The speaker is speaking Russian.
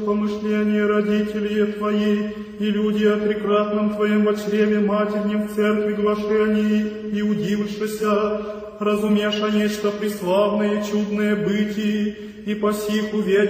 помышления родителей Твои, и люди о трикратном Твоем во чреве матернем в церкви глашении, и удившися, разумеша нечто преславное, чудное бытие, и по сих увидя